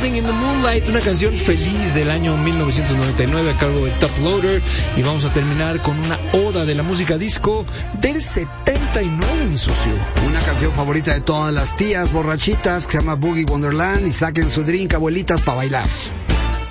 Dancing in the Moonlight, una canción feliz del año 1999 a cargo de Top Loader. Y vamos a terminar con una oda de la música disco del 79, mi socio. Una canción favorita de todas las tías borrachitas que se llama Boogie Wonderland, y saquen su drink, abuelitas, para bailar.